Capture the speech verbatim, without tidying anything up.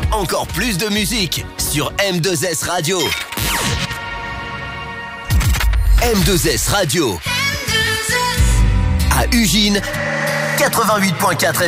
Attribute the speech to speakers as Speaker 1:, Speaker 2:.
Speaker 1: encore plus de musique sur M deux S Radio. M deux S Radio. À Ugine, quatre-vingt-huit point quatre F M.